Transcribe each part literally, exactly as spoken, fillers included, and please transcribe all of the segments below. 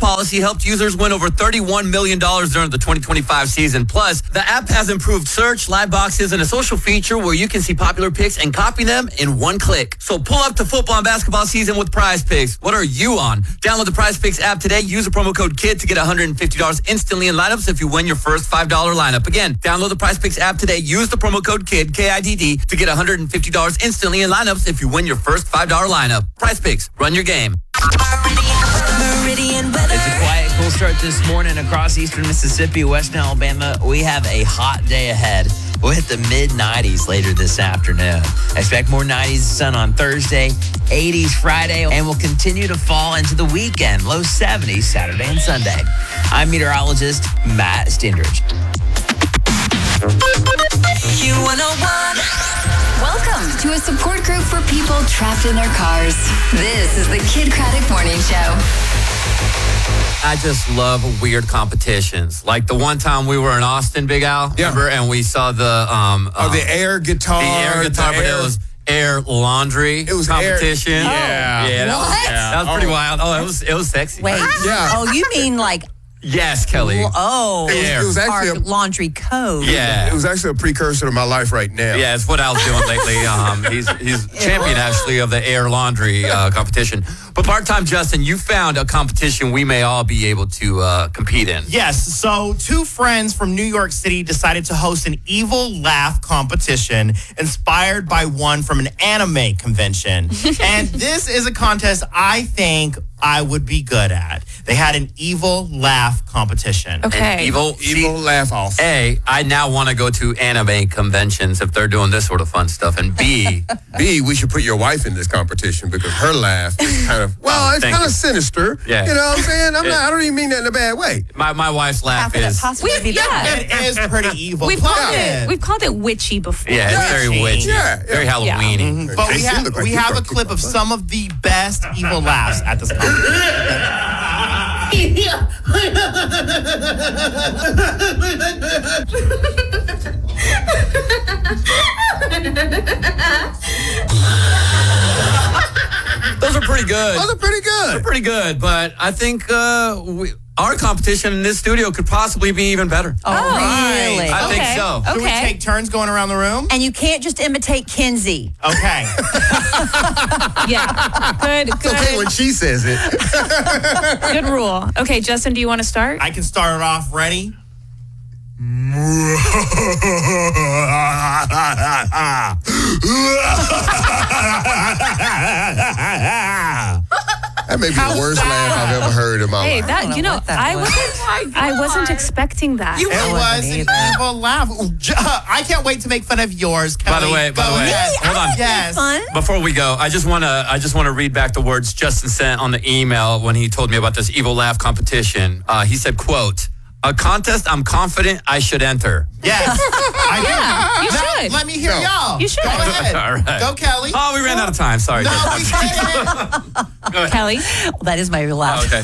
policy helped users win over thirty-one million dollars during the twenty twenty-five season. Plus, the app has improved search, live boxes, and a social feature where you can see popular picks and copy them in one click. So pull up to football and basketball season with Prize Picks. What are you on? Download the Prize Picks app today. Use the promo code KID to get one hundred fifty dollars instantly in lineups if you win your first five dollars lineup. Again, download the Prize Picks app today. Use the promo code KID, K I D D, to get one hundred fifty dollars instantly in lineups if you win your first five dollars lineup. Prize Picks. Run your game. It's a quiet, cool start this morning across eastern Mississippi, western Alabama. We have a hot day ahead. We'll hit the mid nineties later this afternoon. Expect more nineties sun on Thursday, eighties Friday, and we'll continue to fall into the weekend. Low seventies Saturday and Sunday. I'm meteorologist Matt Stindridge. Q one oh one. Welcome to a support group for people trapped in their cars. This is the Kid Craddock Morning Show. I just love weird competitions. Like the one time we were in Austin, Big Al, Yeah. remember? And we saw the... Um, Oh, um, the air guitar. The air guitar, the but air- it was air laundry It was air- competition. Yeah. Yeah, that was, What? that was pretty Oh. wild. Oh, it was it was sexy. Wait. Yeah. Oh, you mean like, Yes, Kelly. oh, It was, it was our actually a, laundry code. Yeah. it was actually a precursor to my life right now. Yeah, it's what Al's doing lately. Um, he's he's champion, actually, of the air laundry uh, competition. But part-time Justin, you found a competition we may all be able to uh, compete in. Yes, so two friends from New York City decided to host an evil laugh competition inspired by one from an anime convention. And this is a contest I think I would be good at. They had an evil laugh competition. And evil, Evil see, laugh off. A, I now want to go to anime conventions if they're doing this sort of fun stuff. And B, B, we should put your wife in this competition because her laugh is kind of, well, it's Thank kind you. of sinister. Yeah. You know what I'm saying? I'm Yeah. not, I don't even mean that in a bad way. my, my wife's How laugh could it is... possibly be that? It is pretty evil. We've Play called it. it. We've called it witchy before. Yeah, it's very Yeah. witchy. Yeah, Very yeah. Halloween-y. But we Jason have, look like we he's have a gonna kick clip my of butt. some of the best evil laughs at this competition. Those are pretty good. Those are pretty good. Pretty good, but I think uh, we, our competition in this studio could possibly be even better. Oh, really? I think Okay. so. Should we Okay. take turns going around the room? And you can't just imitate Kinsey. Okay. Yeah. Good, It's okay good, when she says it. good rule. Okay, Justin, do you want to start? I can start it off. Ready? That may be the worst laugh I've ever heard in my Hey, life. that don't you know know, what that I was. wasn't, I wasn't expecting that. It was wasn't an either. evil laugh. J- I can't wait to make fun of yours, Kelly. By the way, by Go the way, ahead. hold on. Yes. Fun. Before we go, I just want to I just want to read back the words Justin sent on the email when he told me about this evil laugh competition. Uh, he said, "quote A contest I'm confident I should enter." Yes. I do. Yeah, you Now, should. Let me hear No. y'all. You should. Go ahead. All right. Go, Kelly. Oh, we ran out of time. Sorry. No, Justin. we didn't. Kelly. Well, that is my Oh, laugh. okay.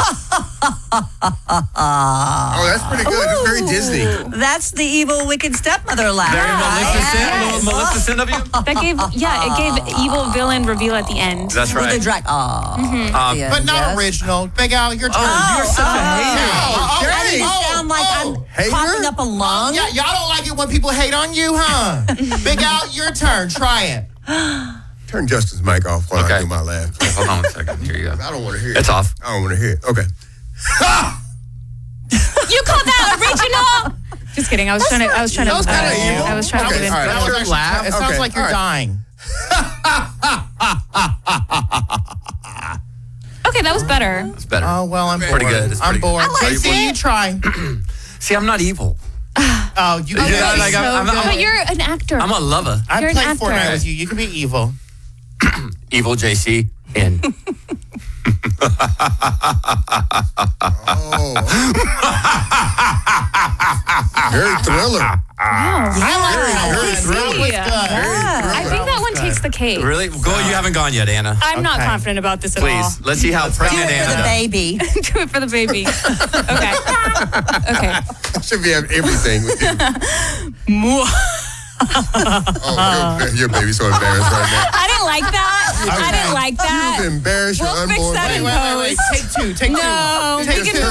Oh, that's pretty good. It's very Disney. That's the evil, wicked stepmother laugh. Very Maleficent. Yes. Little Maleficent of you. That gave, yeah, it gave evil villain reveal at the end. That's With the right. drag. Oh. Um, Yeah, But not yes. original. Big Al, your turn. Oh, you're such a oh, hater. Oh, I oh, didn't oh, sound like oh. I'm Hater? coughing up a lung. Yeah, y'all don't like it when people hate on you, huh? Big Al, your turn. Try it. Turn Justin's mic off while Okay. I do my laugh. Hold on one second. Here you go. I don't want to hear it. It's off. I don't want to hear it. Okay. You called that original? Just kidding. I was trying to. I was trying to. That was kinda uh, evil. I was trying Okay, to. all right. That was Sure, actually laugh. tough. It sounds Okay, like you're all right. dying. Okay, that was better. It's better. Oh, well, I'm Pretty bored. good. It's I'm pretty bored. good. J C, you try. See, I'm not evil. Oh, you Yeah, can be like, I'm- so I'm- good. I'm- But you're an actor. I'm a lover. I you're an played actor. Fortnite with you. You can be evil. Evil J C in. Oh. Very thriller. Wow. I like that very one. thriller. That was Yeah. good. I think that one takes the cake. Really? Go. You haven't gone yet, Anna. I'm not Okay. confident about this at all. Please. Let's see how Do pregnant it for Anna the does. baby. Do it for the baby. Okay. Okay. I should be having everything with you. Oh, your, your baby's so embarrassed right now. I didn't like that. I didn't like that. You've embarrassed your We'll fix unborn that Wait, baby. wait, wait, wait. Take two. Take No, two. Take we can two.